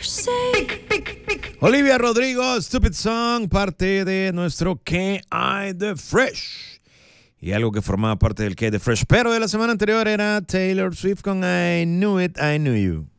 Olivia Rodrigo, Stupid Song, parte de nuestro K.I. The Fresh. Y algo que formaba parte del K.I. The Fresh, pero de la semana anterior era Taylor Swift con I Knew It, I Knew You.